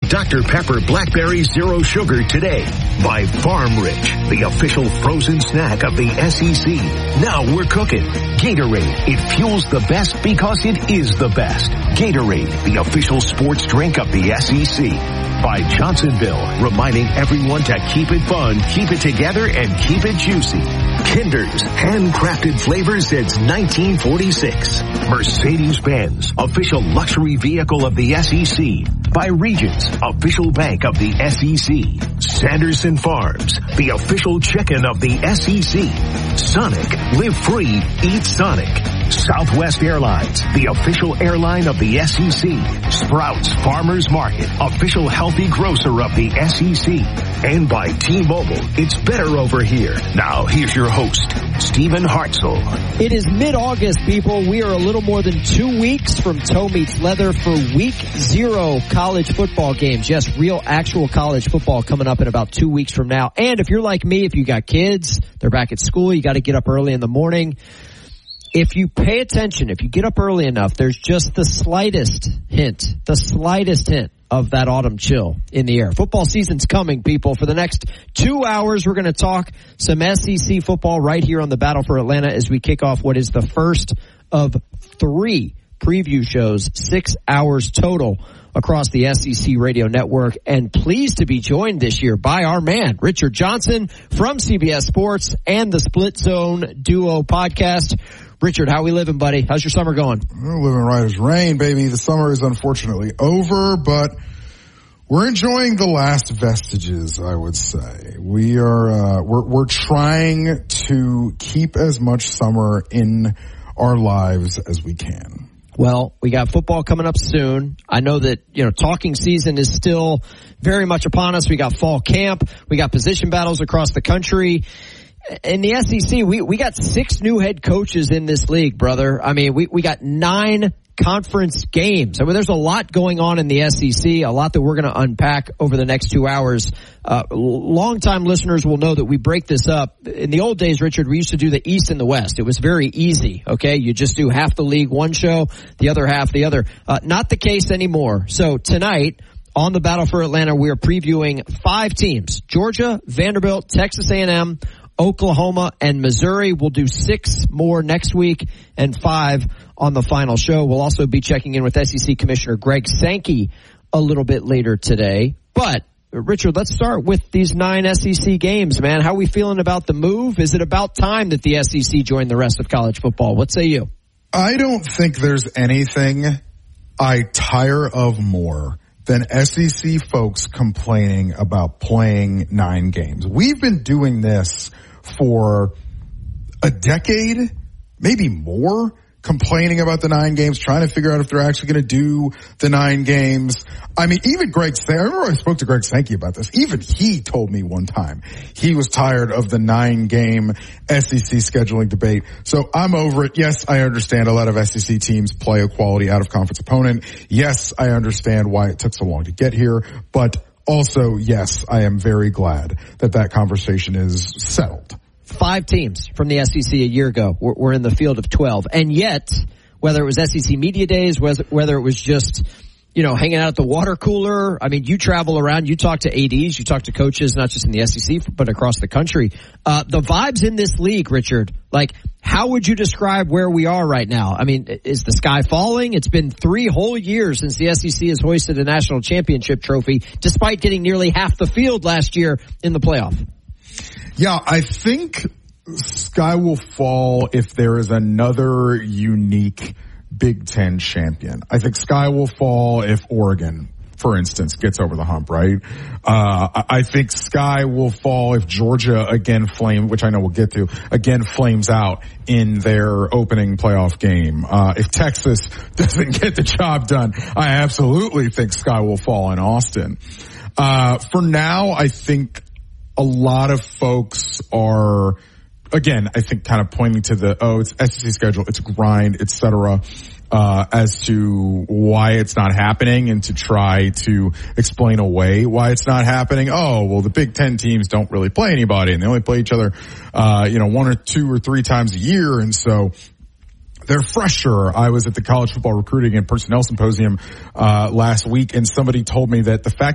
Dr. Pepper Blackberry Zero Sugar today by Farm Rich, the official frozen snack of the SEC. Now we're cooking. Gatorade, it fuels the best because it is the best. Gatorade, the official sports drink of the SEC. By Johnsonville, reminding everyone to keep it fun, keep it together, and keep it juicy. Kinder's, handcrafted flavors since 1946. Mercedes-Benz, official luxury vehicle of the SEC. By Regions, official bank of the SEC. Sanderson Farms, the official chicken of the SEC. Sonic, live free, eat Sonic. Southwest Airlines, the official airline of the SEC. Sprouts Farmers Market, official healthy grocer of the SEC. And by T-Mobile, it's better over here. Now, here's your host, Stephen Hartzell. It is mid-August, people. We are a little more than 2 weeks from toe meets leather for week 0 college football games. Yes, real actual college football coming up in about 2 weeks from now. And if you're like me, if you got kids, they're back at school, you got to get up early in the morning. If you pay attention, if you get up early enough, there's just the slightest hint of that autumn chill in the air. Football season's coming, people. For the next 2 hours, we're going to talk some SEC football right here on the Battle for Atlanta as we kick off what is the first of 3 preview shows, 6 hours total across the SEC radio network. And pleased to be joined this year by our man, Richard Johnson from CBS Sports and the Split Zone Duo podcast. Richard, how we living, buddy? How's your summer going? We're living right as rain, baby. The summer is unfortunately over, but we're enjoying the last vestiges, I would say. We're trying to keep as much summer in our lives as we can. Well, we got football coming up soon. I know that, talking season is still very much upon us. We got fall camp. We got position battles across the country. In the SEC, we got 6 new head coaches in this league, brother. I mean, we got 9 conference games. I mean, there's a lot going on in the SEC, a lot that we're going to unpack over the next 2 hours. Longtime listeners will know that we break this up. In the old days, Richard, we used to do the East and the West. It was very easy, okay? You just do half the league one show, the other half the other. Not the case anymore. So tonight, on the Battle for Atlanta, we are previewing 5 teams: Georgia, Vanderbilt, Texas A&M, Oklahoma, and Missouri. We'll do 6 more next week and 5 on the final show. We'll also be checking in with SEC Commissioner Greg Sankey a little bit later today. But, Richard, let's start with these 9 SEC games, man. How are we feeling about the move? Is it about time that the SEC joined the rest of college football? What say you? I don't think there's anything I tire of more than SEC folks complaining about playing 9 games. We've been doing this for a decade, maybe more, complaining about the 9 games, trying to figure out if they're actually going to do the 9 games. I mean, even Greg Sankey, I remember I spoke to Greg Sankey about this. Even he told me one time he was tired of the 9-game SEC scheduling debate. So I'm over it. Yes, I understand a lot of SEC teams play a quality out-of-conference opponent. Yes, I understand why it took so long to get here. But also, yes, I am very glad that conversation is settled. 5 teams from the SEC a year ago were in the field of 12. And yet, whether it was SEC Media Days, whether it was just, hanging out at the water cooler, I mean, you travel around, you talk to ADs, you talk to coaches, not just in the SEC, but across the country. The vibes in this league, Richard, how would you describe where we are right now? I mean, is the sky falling? It's been 3 whole years since the SEC has hoisted a national championship trophy, despite getting nearly half the field last year in the playoff. Yeah, I think sky will fall if there is another unique Big Ten champion. I think sky will fall if Oregon, for instance, gets over the hump, right? I think sky will fall if Georgia which I know we'll get to, flames out in their opening playoff game. If Texas doesn't get the job done, I absolutely think sky will fall in Austin. For now, I think a lot of folks are, again, I think kind of pointing to it's SEC schedule, it's grind, et cetera, as to why it's not happening and to try to explain away why it's not happening. Oh, well, the Big Ten teams don't really play anybody and they only play each other, 1 or 2 or 3 times a year. And so they're fresher. I was at the College Football Recruiting and Personnel Symposium last week, and somebody told me that the fact